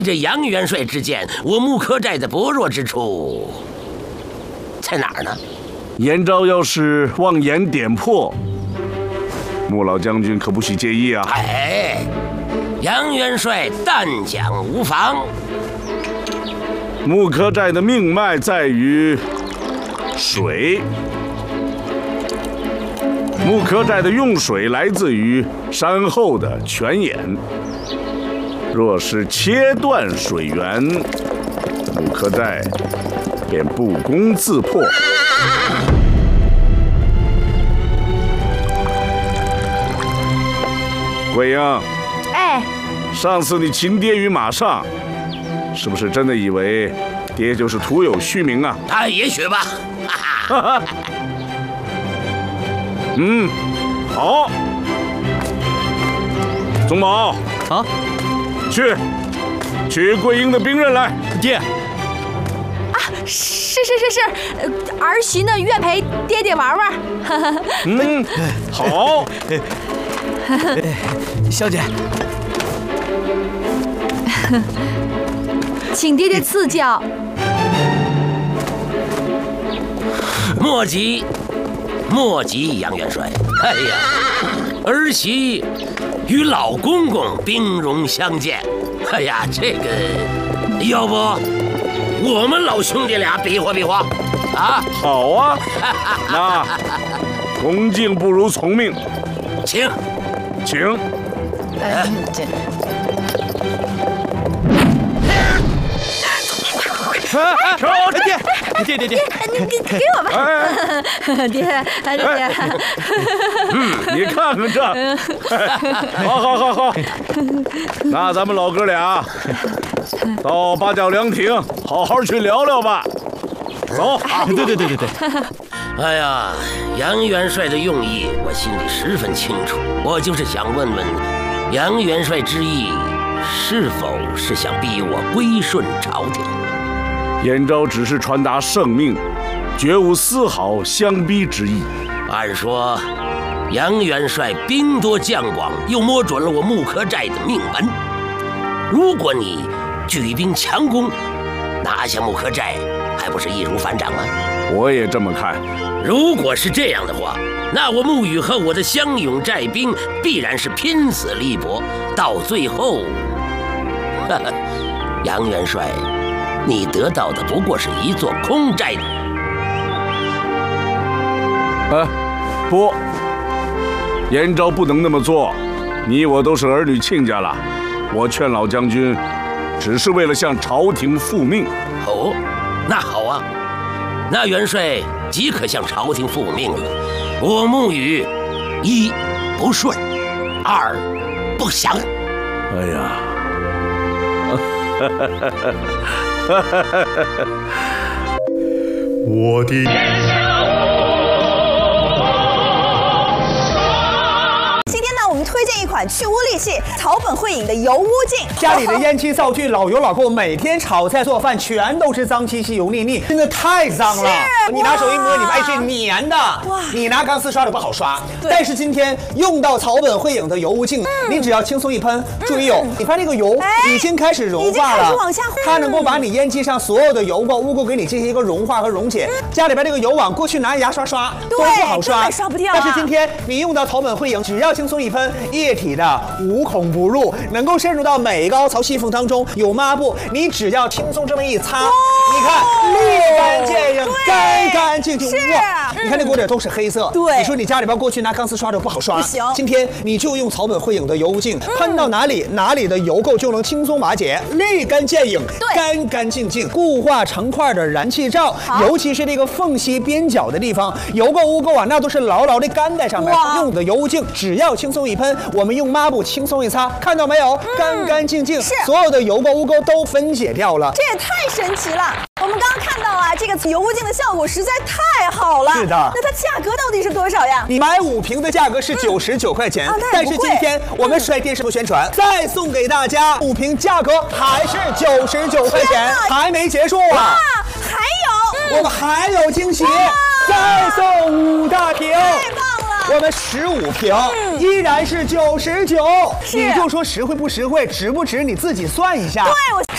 这杨元帅之见，我木柯寨的薄弱之处在哪儿呢？ 严昭要是妄言点破，穆老将军可不许介意啊！ 哎，杨元帅但讲无妨。 木柯寨的命脉在于水，木柯寨的用水来自于山后的泉眼。若是切断水源，木柯寨便不攻自破。桂英， 哎， 上次你擒爹于马上，是不是真的以为爹就是徒有虚名啊？ 啊，也许吧。哈哈。 嗯，好。宗保啊， 取桂英的兵刃来。 爹。 啊，是，儿媳呢，愿陪爹爹玩玩。 嗯，好。 小姐， 请爹爹赐教。 莫急，杨元帅。哎呀，儿媳与老公公兵戎相见。哎呀，这个，要不我们老兄弟俩比划比划啊？ 好啊，那恭敬不如从命， 请。 爹， 你给我吧，爹。 你看看这，好，那咱们老哥俩到八角凉亭好好去聊聊吧。走。 对。 哎呀，杨元帅的用意我心里十分清楚，我就是想问问杨元帅之意，是否是想逼我归顺朝廷？ 严昭只是传达圣命，绝无丝毫相逼之意。 按说，杨元帅兵多将广，又摸准了我木柯寨的命门。如果你举兵强攻，拿下木柯寨，还不是易如反掌吗？ 我也这么看。 如果是这样的话，那我沐雨和我的湘勇寨兵必然是拼死力搏，到最后，杨元帅，你得到的不过是一座空寨。 不，严昭不能那么做。你我都是儿女亲家了，我劝老将军，只是为了向朝廷复命。 哦，那好啊，那元帅即可向朝廷复命了。我沐雨，一不顺，二不降。 哎呀， 我的。 我们推荐一款去污利器草本汇饮的油污净。 家里的烟气灶具老油老垢，每天炒菜做饭全都是脏兮兮油腻腻，真的太脏了。你拿手一摸，你发现是粘的。哇！你拿钢丝刷的不好刷。但是今天用到草本汇饮的油污净，你只要轻松一喷，注意哦，你发现这个油已经开始融化了，它能够把你烟机上所有的油垢污垢给你进行一个融化和溶解。家里边这个油网过去拿牙刷刷都不好刷， 刷不掉。 但是今天你用到草本汇饮，只要轻松一喷。液体的无孔不入，能够渗入到每个凹槽细缝当中。有抹布，你只要轻松这么一擦，你看立竿见影，干干净净。哇！你看那锅底都是黑色。 对， 你说你家里边过去拿钢丝刷的不好刷， 不行。 今天你就用草本汇饮的油污净，喷到哪里的油垢就能轻松瓦解，立竿见影，干干净净，固化成块的燃气罩，尤其是这个缝隙边角的地方，油垢污垢啊，那都是牢牢的干在上面。用的油污净只要轻松一喷，我们用抹布轻松一擦，看到没有？干干净净，所有的油垢污垢都分解掉了。 这也太神奇了！我们刚刚看到啊，这个油污净的效果实在太好了。 是的。 那它价格到底是多少呀？ 你买5瓶的价格是99块钱，但是今天我们率电视部宣传，再送给大家5瓶，价格还是99块钱，还没结束啊！ 还有， 我们还有惊喜，再送5大瓶。 太棒了！ 我们15瓶依然是99，你就说实惠不实惠，值不值你自己算一下。 对，我